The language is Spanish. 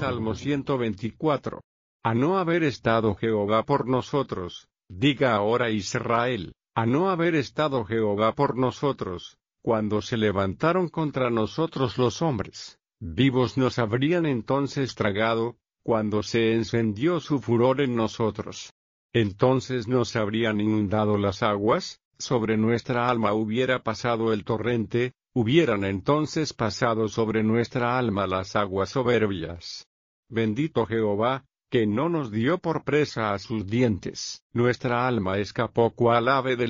Salmo 124. A no haber estado Jehová por nosotros, diga ahora Israel, a no haber estado Jehová por nosotros, cuando se levantaron contra nosotros los hombres, vivos nos habrían entonces tragado, cuando se encendió su furor en nosotros. Entonces nos habrían inundado las aguas, sobre nuestra alma hubiera pasado el torrente, hubieran entonces pasado sobre nuestra alma las aguas soberbias. Bendito Jehová, que no nos dio por presa a sus dientes. Nuestra alma escapó cual ave del